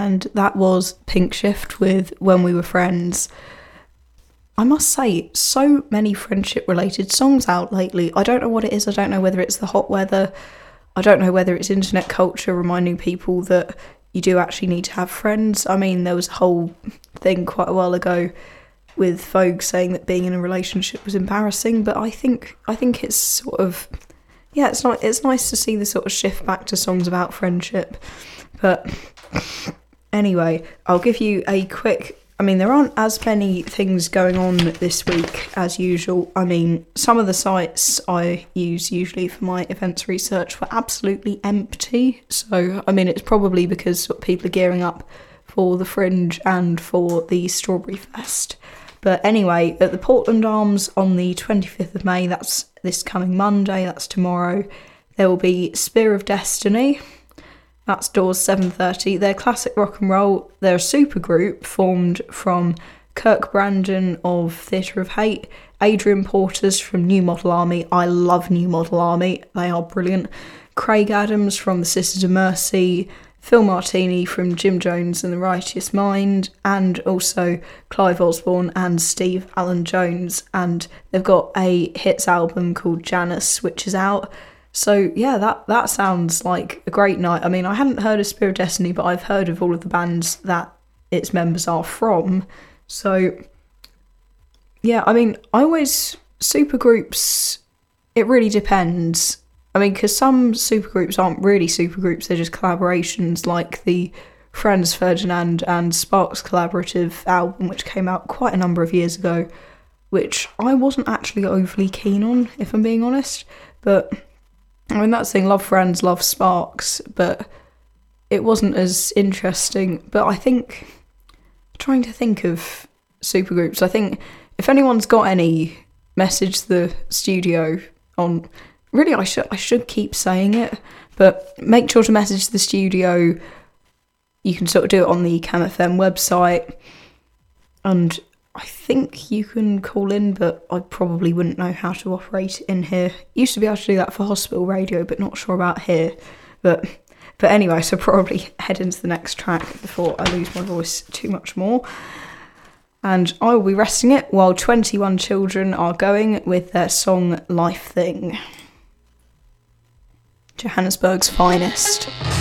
and that was Pink Shift with When We Were Friends. I must say, so many friendship-related songs out lately. I don't know what it is. I don't know whether it's the hot weather. I don't know whether it's internet culture reminding people that you do actually need to have friends. I mean, there was a whole thing quite a while ago with Vogue saying that being in a relationship was embarrassing, but I think it's sort of, yeah, it's nice to see the sort of shift back to songs about friendship. But anyway, I'll give you a quick, I mean, there aren't as many things going on this week as usual. I mean, some of the sites I use usually for my events research were absolutely empty. So, I mean, it's probably because people are gearing up for the Fringe and for the Strawberry Fest. But anyway, at the Portland Arms on the 25th of May, that's this coming Monday, that's tomorrow, there will be Spear of Destiny. That's doors 7:30. They're classic rock and roll. They're a supergroup formed from Kirk Brandon of Theatre of Hate, Adrian Porters from New Model Army. I love New Model Army. They are brilliant. Craig Adams from the Sisters of Mercy, Phil Martini from Jim Jones and the Righteous Mind, and also Clive Osborne and Steve Allen Jones. And they've got a hits album called Janus, which is out. So yeah, that sounds like a great night. I mean, I hadn't heard of Spear of Destiny, but I've heard of all of the bands that its members are from. So yeah, I mean, supergroups, it really depends. I mean, because some supergroups aren't really supergroups, they're just collaborations, like the Franz Ferdinand and Sparks collaborative album, which came out quite a number of years ago, which I wasn't actually overly keen on, if I'm being honest. But I mean, that's the thing, love Friends, love Sparks, but it wasn't as interesting. But I think, trying to think of supergroups, I think if anyone's got any, message the studio on, really I should keep saying it, but make sure to message the studio. You can sort of do it on the Cam FM website, and I think you can call in, but I probably wouldn't know how to operate in here. Used to be able to do that for hospital radio, but not sure about here. But anyway, so probably head into the next track before I lose my voice too much more. And I will be resting it while 21 Children are going with their song Life Thing. Johannesburg's finest.